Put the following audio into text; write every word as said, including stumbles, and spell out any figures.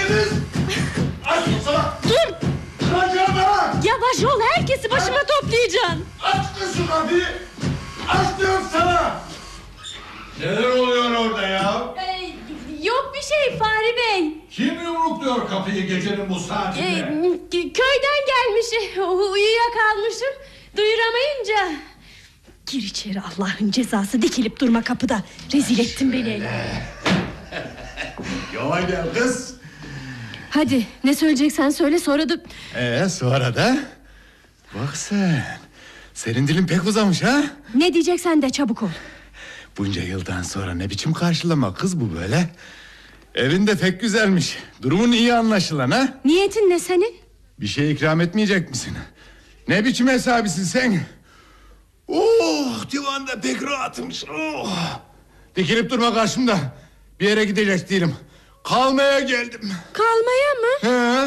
Deniz! Aç sana! Dur! Kıracağım ha! Yavaş ol, herkesi başıma toplayacaksın. Aç kız şu kapıyı! Aç diyorum sana! Neler oluyor orada ya? Ee, yok bir şey Fahri Bey. Kim yumrukluyor kapıyı gecenin bu saatinde? Ee, köyden gelmiş, uyuyakalmışım. Duyuramayınca. Gir içeri, Allah'ın cezası, dikilip durma kapıda. Rezil ettin beni. Yola gel kız. Hadi ne söyleyeceksen söyle, sonra da... Ee sonra da bak sen, senin dilin pek uzamış ha. Ne diyeceksen de çabuk ol. Bunca yıldan sonra ne biçim karşılama kız bu böyle? Evin de pek güzelmiş. Durumun iyi anlaşılan ha. Niyetin ne senin? Bir şey ikram etmeyecek misin? Ne biçim hesabısın sen? Oh, divanda pek rahatmış. Oh. Dikilip durma karşımda. Bir yere gidecek değilim. Kalmaya geldim. Kalmaya mı? He.